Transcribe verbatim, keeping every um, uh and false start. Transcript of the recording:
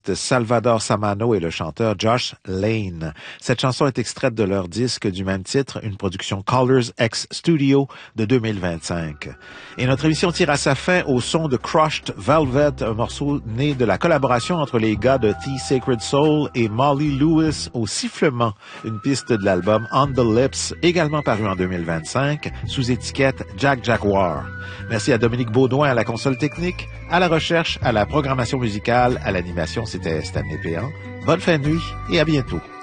Salvador Samano et le chanteur Josh Lane. Cette chanson est extraite de leur disque du même titre, une production Colors X Studio de deux mille vingt-cinq. Et notre émission tire à sa fin au son de Crushed Velvet, un morceau né de la collaboration entre les gars de The Sacred Soul et Molly Lewis au sifflement, une piste de l'album On the Lips, également paru en deux mille vingt-cinq, sous étiquette Jack Jaguar. Merci à Dominique Baudouin à la console technique, à la recherche, à la programmation musicale, à l'animation, c'était Stanley Péan. Bonne fin de nuit et à bientôt.